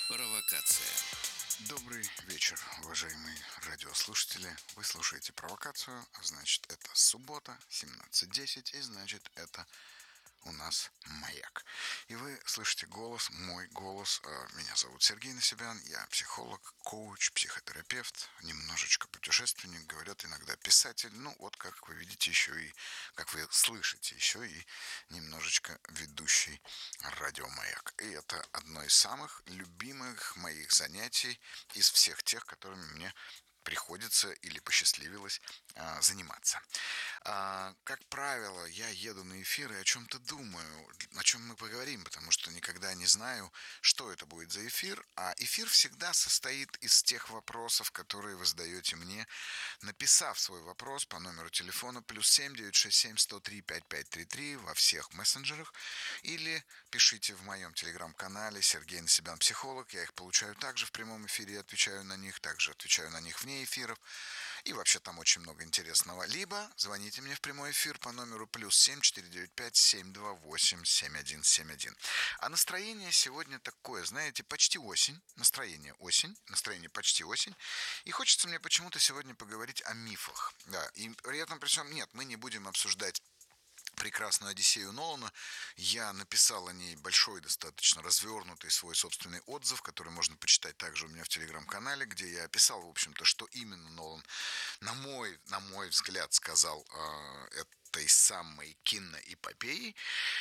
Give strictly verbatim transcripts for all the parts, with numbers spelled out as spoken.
Провокация. Добрый вечер, уважаемые радиослушатели. Вы слушаете «Провокацию», а значит, это суббота, семнадцать десять, и значит, это у нас «Маяк». И вы слышите голос, мой голос. э, Меня зовут Сергей Насибян, я психолог, коуч, психотерапевт, немножечко путешественник, говорят иногда писатель. Ну, вот как вы видите, еще и, как вы слышите, еще и немножечко ведущий радио «Маяк». И это одно из самых любимых моих занятий из всех тех, которыми мне приходится или посчастливилось а, заниматься. А, как правило, я еду на эфир и о чем-то думаю, о чем мы поговорим, потому что никогда не знаю, что это будет за эфир. А эфир всегда состоит из тех вопросов, которые вы задаете мне, написав свой вопрос по номеру телефона плюс семь девятьсот шестьдесят семь сто три пятьдесят пять тридцать три во всех мессенджерах, или пишите в моем телеграм-канале Сергей Насибян Психолог. Я их получаю также в прямом эфире, отвечаю на них, также отвечаю на них вне эфиров. И вообще там очень много интересного. Либо звоните мне в прямой эфир по номеру плюс семь четыре девять пять семь два восемь семь один семь один. А настроение сегодня такое, знаете, почти осень. Настроение осень. Настроение почти осень. И хочется мне почему-то сегодня поговорить о мифах. Да, и при этом, при всем, нет, мы не будем обсуждать прекрасную Одиссею Нолана. Я написал о ней большой, достаточно развернутый свой собственный отзыв, который можно почитать также у меня в телеграм-канале, где я описал, в общем-то, что именно Нолан, на мой, на мой взгляд, сказал э, этой самой киноэпопеи.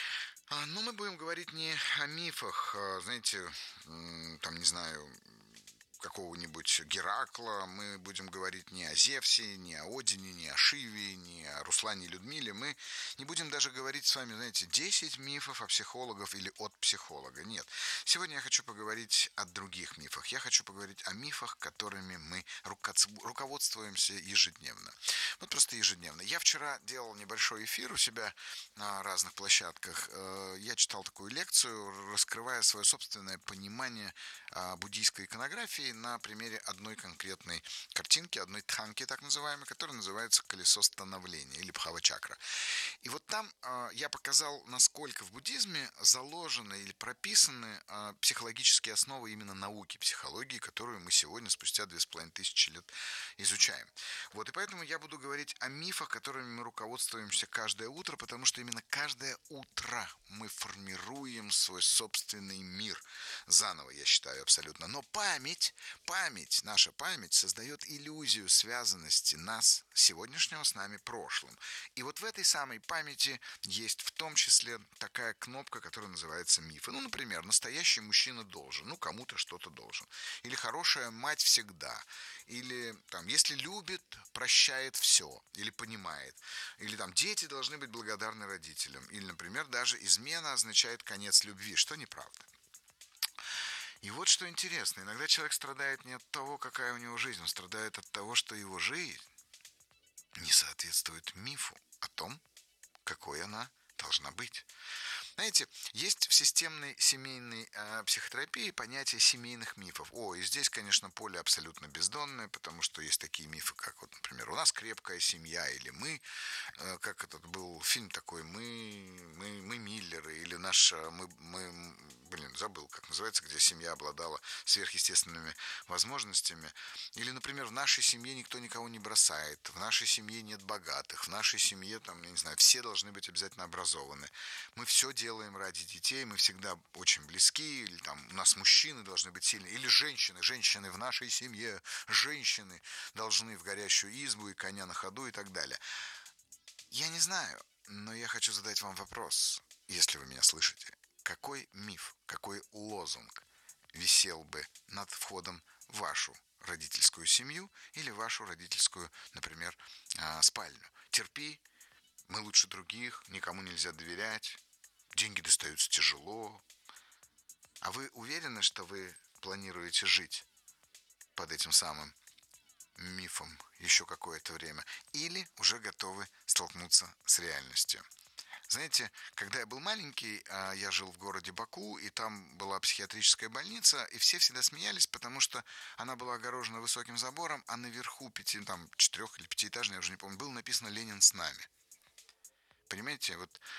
А, но мы будем говорить не о мифах, а, знаете, там, не знаю, какого-нибудь Геракла, мы будем говорить не о Зевсе, не о Одине, не о Шиве, не о Руслане и Людмиле. Мы не будем даже говорить с вами, знаете, десять мифов о психологах или от психолога. Нет. Сегодня я хочу поговорить о других мифах. Я хочу поговорить о мифах, которыми мы руководствуемся ежедневно. Вот просто ежедневно. Я вчера делал небольшой эфир у себя на разных площадках. Я читал такую лекцию, раскрывая свое собственное понимание буддийской иконографии на примере одной конкретной картинки, одной тханки, так называемой, которая называется «Колесо становления» или Бхава-чакра. И вот там э, я показал, насколько в буддизме заложены или прописаны э, психологические основы именно науки психологии, которую мы сегодня, спустя две с половиной тысячи лет, изучаем. Вот, и поэтому я буду говорить о мифах, которыми мы руководствуемся каждое утро, потому что именно каждое утро мы формируем свой собственный мир. Заново, я считаю, абсолютно. Но память, память, наша память создает иллюзию связанности нас, сегодняшнего, с нами прошлым. И вот в этой самой памяти есть в том числе такая кнопка, которая называется мифы. Ну, например, настоящий мужчина должен, ну, кому-то что-то должен. Или хорошая мать всегда. Или там, если любит, прощает все. Или понимает. Или там, дети должны быть благодарны родителям. Или, например, даже измена означает конец любви, что неправда. И вот что интересно, иногда человек страдает не от того, какая у него жизнь, он страдает от того, что его жизнь не соответствует мифу о том, какой она должна быть. Знаете, есть в системной семейной э, психотерапии понятие семейных мифов. О, и здесь, конечно, поле абсолютно бездонное, потому что есть такие мифы, как, вот, например, у нас крепкая семья, или мы, э, как этот был фильм такой, мы, мы, мы Миллеры, или наш, мы, мы, блин, забыл, как называется, где семья обладала сверхъестественными возможностями. Или, например, в нашей семье никто никого не бросает, в нашей семье нет богатых, в нашей семье, там, я не знаю, все должны быть обязательно образованы. Мы все делаем ради детей, мы всегда очень близки, или там у нас мужчины должны быть сильны, или женщины, женщины в нашей семье, женщины должны в горящую избу и коня на ходу и так далее. Я не знаю, но я хочу задать вам вопрос, если вы меня слышите. Какой миф, какой лозунг висел бы над входом в вашу родительскую семью или вашу родительскую, например, спальню? Терпи, мы лучше других, никому нельзя доверять, деньги достаются тяжело. А вы уверены, что вы планируете жить под этим самым мифом еще какое-то время? Или уже готовы столкнуться с реальностью? Знаете, когда я был маленький, я жил в городе Баку, и там была психиатрическая больница, и все всегда смеялись, потому что она была огорожена высоким забором, а наверху пяти, там, четырех или пятиэтажной, я уже не помню, было написано «Ленин с нами». Понимаете, вот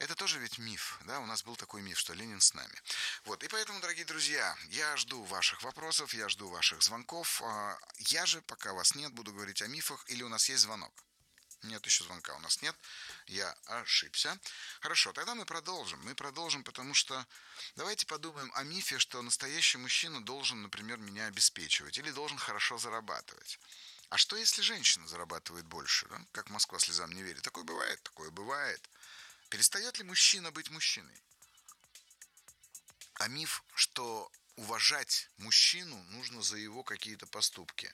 Это тоже ведь миф, да, у нас был такой миф, что Ленин с нами. Вот, и поэтому, дорогие друзья, я жду ваших вопросов, я жду ваших звонков. Я же, пока вас нет, буду говорить о мифах, или у нас есть звонок? Нет еще звонка, у нас нет. Я ошибся. Хорошо, тогда мы продолжим. Мы продолжим, потому что давайте подумаем о мифе, что настоящий мужчина должен, например, меня обеспечивать или должен хорошо зарабатывать. А что, если женщина зарабатывает больше, да? Как Москва слезам не верит? Такое бывает, такое бывает. Перестает ли мужчина быть мужчиной? А миф, что уважать мужчину нужно за его какие-то поступки.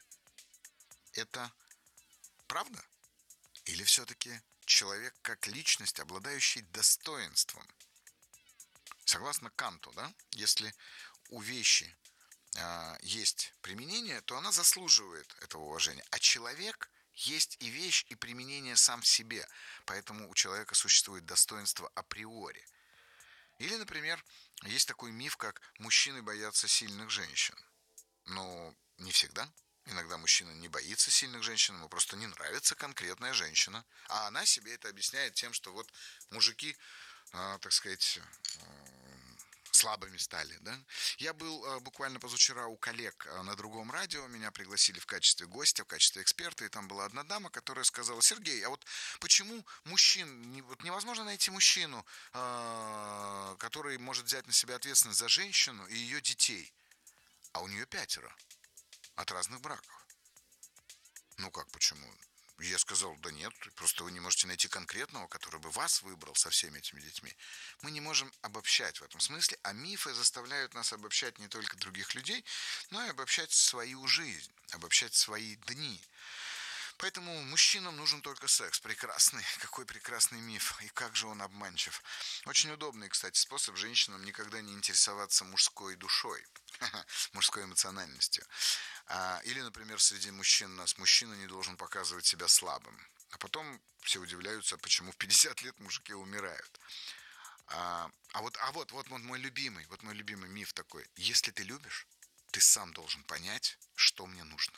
Это правда? Или все-таки человек как личность, обладающий достоинством? Согласно Канту, да, если у вещи э, есть применение, то она заслуживает этого уважения. А человек есть и вещь, и применение сам в себе. Поэтому у человека существует достоинство априори. Или, например, есть такой миф, как мужчины боятся сильных женщин. Но не всегда. Иногда мужчина не боится сильных женщин, ему просто не нравится конкретная женщина. А она себе это объясняет тем, что вот мужики, э, так сказать, э, слабыми стали. Да? Я был э, буквально позавчера у коллег э, на другом радио, меня пригласили в качестве гостя, в качестве эксперта, и там была одна дама, которая сказала: Сергей, а вот почему мужчин, не, вот невозможно найти мужчину, э, который может взять на себя ответственность за женщину и ее детей, а у нее пятеро. От разных браков. Ну как, почему? Я сказал, да нет, просто вы не можете найти конкретного, который бы вас выбрал со всеми этими детьми. Мы не можем обобщать в этом смысле, а мифы заставляют нас обобщать не только других людей, но и обобщать свою жизнь, обобщать свои дни. Поэтому мужчинам нужен только секс. Прекрасный, какой прекрасный миф. И как же он обманчив. Очень удобный, кстати, способ женщинам никогда не интересоваться мужской душой, мужской эмоциональностью. Или, например, среди мужчин у нас мужчина не должен показывать себя слабым. А потом все удивляются, почему в пятьдесят лет мужики умирают. А, а, вот, а вот, вот, вот мой любимый, вот мой любимый миф такой. Если ты любишь, ты сам должен понять, что мне нужно.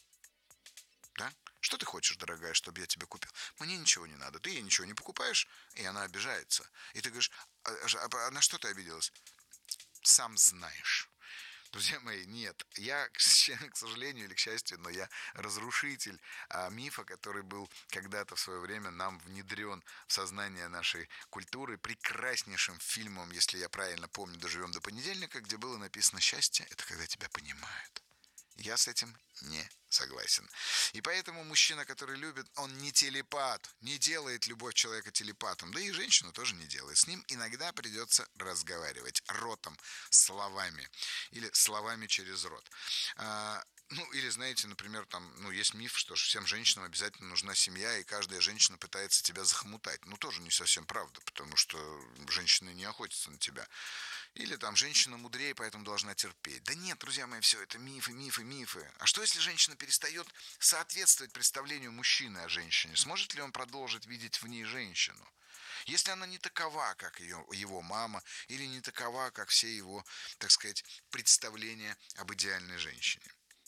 Да? Что ты хочешь, дорогая, чтобы я тебе купил? Мне ничего не надо. Ты ей ничего не покупаешь, и она обижается. И ты говоришь, а, а, а на что ты обиделась? Сам знаешь. Друзья мои, нет, я, к сожалению или к счастью, но я разрушитель а, мифа, который был когда-то в свое время нам внедрен в сознание нашей культуры прекраснейшим фильмом, если я правильно помню, «Доживем до понедельника», где было написано: счастье – это когда тебя понимают. Я с этим не согласен. И поэтому мужчина, который любит, он не телепат, не делает любовь человека телепатом. Да и женщина тоже не делает. С ним иногда придется разговаривать ротом, словами. Или словами через рот. А, ну, или, знаете, например, там, ну, есть миф, что всем женщинам обязательно нужна семья, и каждая женщина пытается тебя захомутать. Ну, тоже не совсем правда, потому что женщины не охотятся на тебя. Или там женщина мудрее, поэтому должна терпеть. Да нет, друзья мои, все это мифы, мифы, мифы. А что, если женщина перестает соответствовать представлению мужчины о женщине? Сможет ли он продолжить видеть в ней женщину? Если она не такова, как ее, его мама, или не такова, как все его, так сказать, представления об идеальной женщине.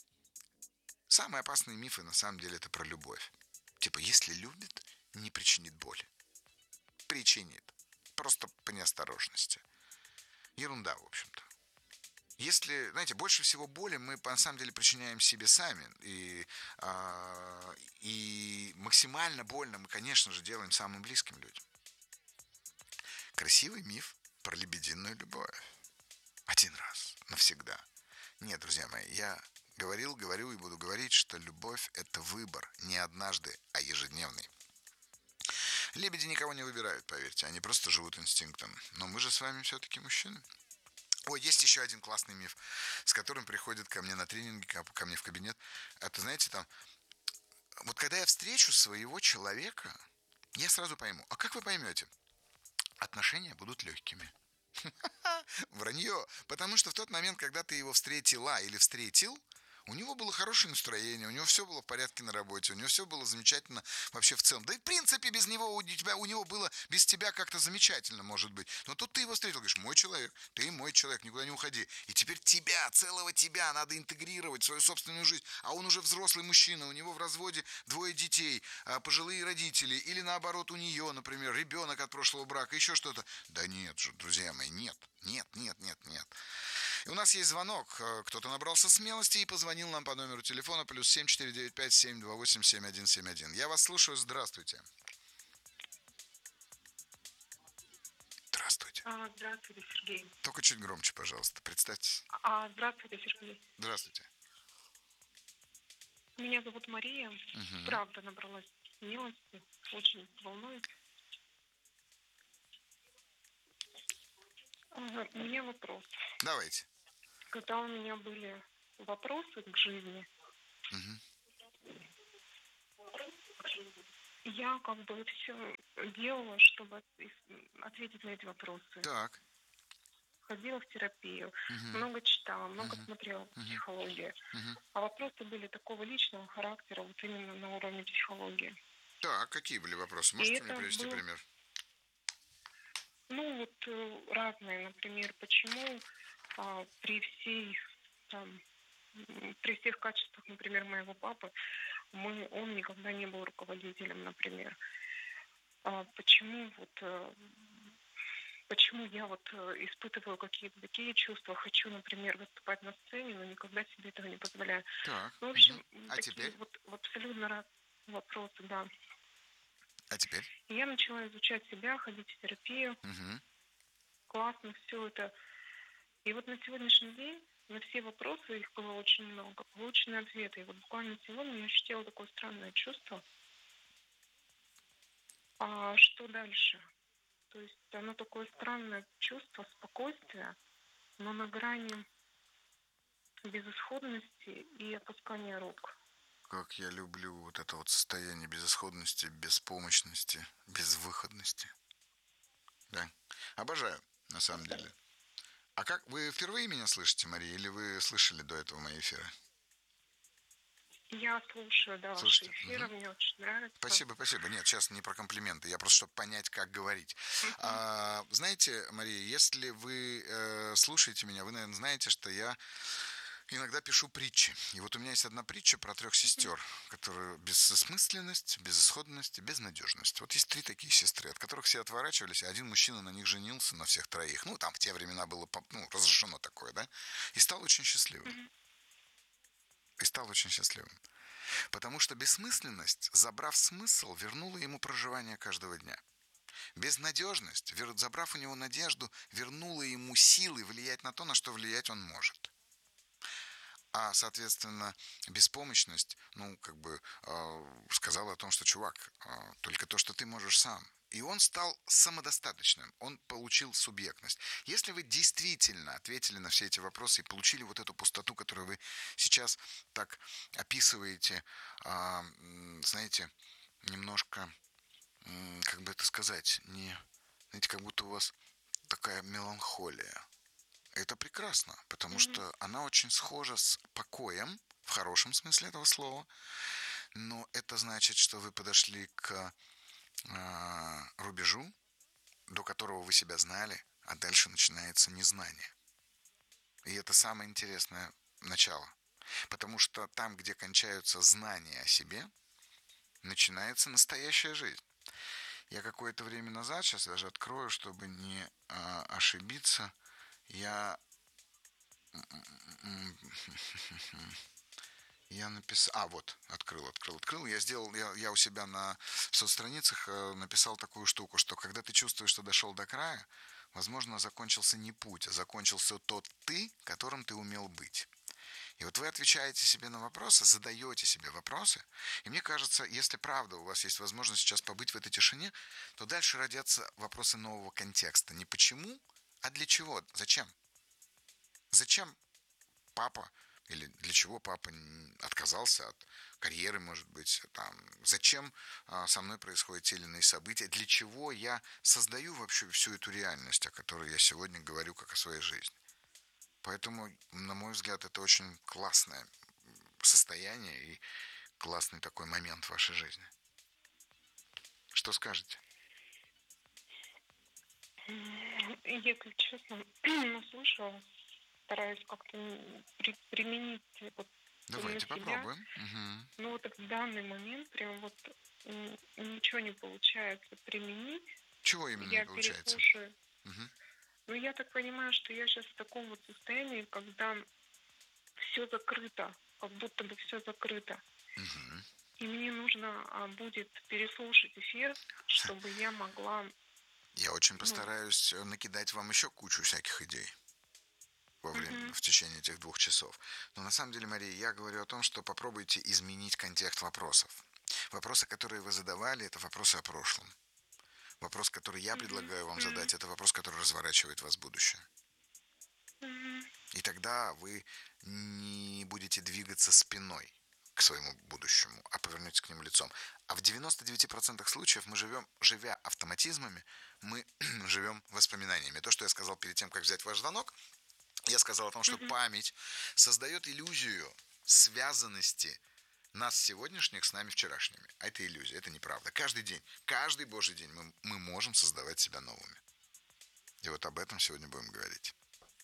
Самые опасные мифы, на самом деле, это про любовь. Типа, если любит, не причинит боли. Причинит. Просто по неосторожности. Ерунда, в общем-то. Если, знаете, больше всего боли мы на самом деле причиняем себе сами. И, э, и максимально больно мы, конечно же, делаем самым близким людям. Красивый миф про лебединую любовь. Один раз, навсегда. Нет, друзья мои, я говорил, говорю и буду говорить, что любовь – это выбор. Не однажды, а ежедневный. Лебеди никого не выбирают, поверьте, они просто живут инстинктом. Но мы же с вами все-таки мужчины. Ой, есть еще один классный миф, с которым приходят ко мне на тренинги, ко мне в кабинет. Это, знаете, там, вот когда я встречу своего человека, я сразу пойму. А как вы поймете? Отношения будут легкими. Вранье. Потому что в тот момент, когда ты его встретила или встретил, У него было хорошее настроение, у него все было в порядке на работе, у него все было замечательно вообще в целом. Да и в принципе без него, у тебя, у него было без тебя как-то замечательно, может быть. Но тут ты его встретил, говоришь, мой человек, ты мой человек, никуда не уходи. И теперь тебя, целого тебя надо интегрировать в свою собственную жизнь. А он уже взрослый мужчина, у него в разводе двое детей, пожилые родители, или наоборот у нее, например, ребенок от прошлого брака, еще что-то. Да нет же, друзья мои, нет, нет, нет, нет, нет. И у нас есть звонок. Кто-то набрался смелости и позвонил нам по номеру телефона плюс семь четыре девять пять семь два восемь семь один семь один. Я вас слушаю. Здравствуйте. Здравствуйте. А, здравствуйте, Сергей. Только чуть громче, пожалуйста. Представьтесь. А, здравствуйте, Сергей. Здравствуйте. Меня зовут Мария. Угу. Правда, набралась смелости. Очень волнуюсь. Ага, у меня вопрос. Давайте. Когда у меня были вопросы к жизни, угу. я как бы все делала, чтобы ответить на эти вопросы. Так. Ходила в терапию, угу. много читала, много угу. смотрела угу. психологию. Угу. А вопросы были такого личного характера, вот именно на уровне психологии. Так, какие были вопросы? Можете мне привести был... пример? Ну, вот разные, например, почему а, при всей там, при всех качествах, например, моего папы, мы, он никогда не был руководителем, например. А, почему вот а, почему я вот испытываю какие-то такие чувства, хочу, например, выступать на сцене, но никогда себе этого не позволяю. Так. Ну, в общем, угу. А такие теперь? вот, вот абсолютно разные вопросы, да. А теперь? И я начала изучать себя, ходить в терапию. Угу. Классно все это. И вот на сегодняшний день на все вопросы, их было очень много, получены ответы. И вот буквально сегодня я ощутила такое странное чувство. А что дальше? То есть оно такое странное чувство спокойствия, но на грани безысходности и опускания рук. Как я люблю вот это вот состояние безысходности, беспомощности, безвыходности. Да. Обожаю, на самом деле. А как, вы впервые меня слышите, Мария, или вы слышали до этого мои эфиры? Я слушаю, да, Слушайте, ваши эфиры, угу. Мне очень нравится. Спасибо, спасибо. Нет, сейчас не про комплименты, я просто, чтобы понять, как говорить. Uh-huh. А, знаете, Мария, если вы э, слушаете меня, вы, наверное, знаете, что я иногда пишу притчи. И вот у меня есть одна притча про трех сестер, uh-huh. которые бессмысленность, безысходность и безнадежность. Вот есть три такие сестры, от которых все отворачивались, а один мужчина на них женился, на всех троих. Ну, там в те времена было ну, разрешено такое, да? И стал очень счастливым. Uh-huh. И стал очень счастливым. Потому что бессмысленность, забрав смысл, вернула ему проживание каждого дня. Безнадежность, забрав у него надежду, вернула ему силы влиять на то, на что влиять он может. А, соответственно, беспомощность, ну, как бы, э, сказала о том, что, чувак, э, только то, что ты можешь сам. И он стал самодостаточным, он получил субъектность. Если вы действительно ответили на все эти вопросы и получили вот эту пустоту, которую вы сейчас так описываете, э, знаете, немножко, э, как бы это сказать, не, знаете, как будто у вас такая меланхолия. Это прекрасно, потому mm-hmm. что она очень схожа с покоем, в хорошем смысле этого слова, но это значит, что вы подошли к э, рубежу, до которого вы себя знали, а дальше начинается незнание. И это самое интересное начало, потому что там, где кончаются знания о себе, начинается настоящая жизнь. Я какое-то время назад, сейчас даже открою, чтобы не э, ошибиться, Я... Я написал... А, вот, открыл, открыл, открыл. Я сделал... Я, я у себя на соцстраницах написал такую штуку, что когда ты чувствуешь, что дошел до края, возможно, закончился не путь, а закончился тот ты, которым ты умел быть. И вот вы отвечаете себе на вопросы, задаете себе вопросы. И мне кажется, если правда у вас есть возможность сейчас побыть в этой тишине, то дальше родятся вопросы нового контекста. Не почему, а для чего? Зачем? Зачем папа, или для чего папа отказался от карьеры, может быть, там, зачем а, со мной происходят те или иные события, для чего я создаю вообще всю эту реальность, о которой я сегодня говорю, как о своей жизни. Поэтому, на мой взгляд, это очень классная состояние и классный такой момент в вашей жизни. Что скажете? Если честно, слушала, стараюсь как-то при- применить вот на Давайте себя. попробуем. Угу. Но вот в данный момент прям вот м, ничего не получается применить. Чего именно Я не получается? переслушаю. Угу. Но я так понимаю, что я сейчас в таком вот состоянии, когда все закрыто, как будто бы все закрыто. Угу. И мне нужно а, будет переслушать эфир, чтобы я могла... Я очень ну, постараюсь э, накидать вам еще кучу всяких идей во время, мгм, в течение этих двух часов. Но на самом деле, Мария, я говорю о том, что попробуйте изменить контекст вопросов. Вопросы, которые вы задавали, это вопросы о прошлом. Вопрос, который я мгм, предлагаю вам мгм, задать, это вопрос, который разворачивает вас в будущее. мгм, И тогда вы не будете двигаться спиной к своему будущему, а повернетесь к нему лицом. А в девяноста девяти процентах случаев мы живем, живя автоматизмами, мы живем воспоминаниями. То, что я сказал перед тем, как взять ваш звонок, я сказал о том, что мгм. память создает иллюзию связанности нас сегодняшних с нами вчерашними. А это иллюзия, это неправда. Каждый день, каждый божий день мы, мы можем создавать себя новыми. И вот об этом сегодня будем говорить.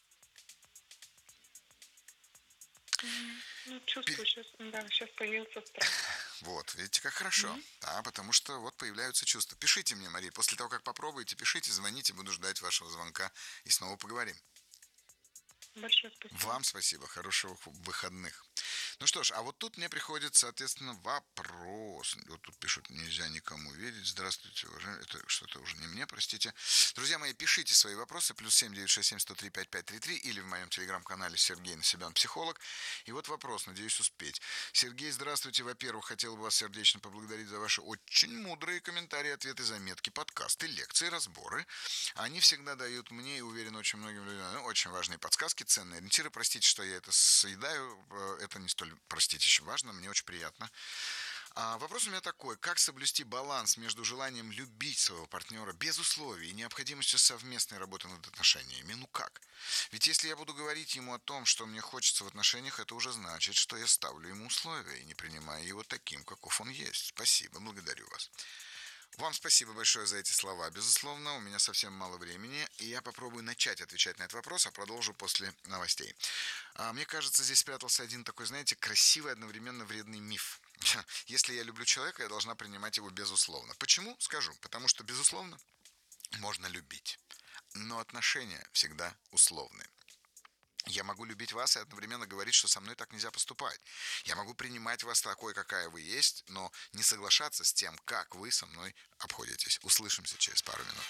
Мгм. Ну, чувствую сейчас, да, сейчас появился страх. Вот, видите, как хорошо. Мгм. Да, потому что вот появляются чувства. Пишите мне, Мария, после того, как попробуете, пишите, звоните, буду ждать вашего звонка и снова поговорим. Большое спасибо. Вам спасибо, хороших выходных. Ну что ж, а вот тут мне приходит, соответственно, вопрос. Вот тут пишут, нельзя никому верить. Здравствуйте, уважаемые. Это что-то уже не мне, простите. Друзья мои, пишите свои вопросы. Плюс семь девять шесть семь сто три пять пять три три или в моем телеграм-канале Сергей Насибян, психолог. И вот вопрос, надеюсь успеть. Сергей, здравствуйте. Во-первых, хотел бы вас сердечно поблагодарить за ваши очень мудрые комментарии, ответы, заметки, подкасты, лекции, разборы. Они всегда дают мне и, уверен, очень многим людям очень важные подсказки, ценные ориентиры. Простите, что я это съедаю. Это не столь, простите, еще важно. Мне очень приятно. А вопрос у меня такой. Как соблюсти баланс между желанием любить своего партнера без условий и необходимостью совместной работы над отношениями? Ну как? Ведь если я буду говорить ему о том, что мне хочется в отношениях, это уже значит, что я ставлю ему условия и не принимаю его таким, каков он есть. Спасибо, благодарю вас. Вам спасибо большое за эти слова. Безусловно, у меня совсем мало времени, и я попробую начать отвечать на этот вопрос, а продолжу после новостей. А, мне кажется, здесь спрятался один такой, знаете, красивый, одновременно вредный миф. Если я люблю человека, я должна принимать его безусловно. Почему? Скажу. Потому что, безусловно, можно любить. Но отношения всегда условны. Я могу любить вас и одновременно говорить, что со мной так нельзя поступать. Я могу принимать вас такой, какая вы есть, но не соглашаться с тем, как вы со мной обходитесь. Услышимся через пару минут.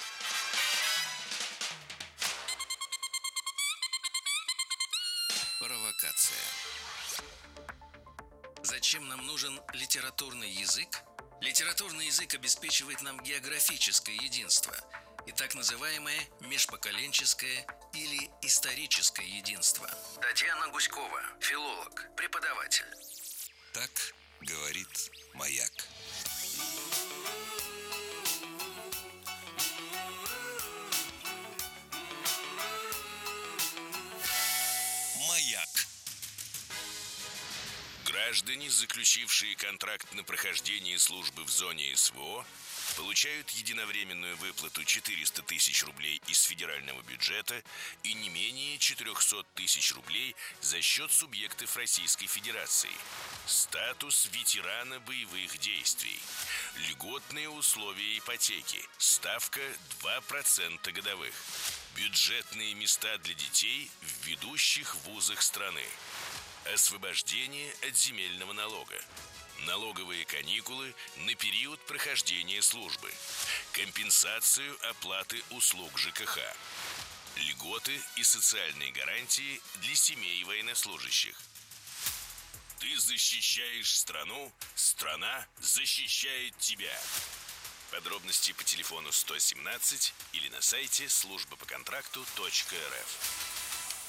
Провокация. Зачем нам нужен литературный язык? Литературный язык обеспечивает нам географическое единство и так называемое межпоколенческое или историческое единство. Татьяна Гуськова, филолог, преподаватель. Так говорит Маяк. Маяк. Граждане, заключившие контракт на прохождение службы в зоне СВО, получают единовременную выплату четыреста тысяч рублей из федерального бюджета и не менее четыреста тысяч рублей за счет субъектов Российской Федерации. Статус ветерана боевых действий. Льготные условия ипотеки. Ставка два процента годовых. Бюджетные места для детей в ведущих вузах страны. Освобождение от земельного налога. Налоговые каникулы на период прохождения службы. Компенсацию оплаты услуг ЖКХ. Льготы и социальные гарантии для семей военнослужащих. Ты защищаешь страну, страна защищает тебя. Подробности по телефону сто семнадцать или на сайте служба по контракту точка эр эф.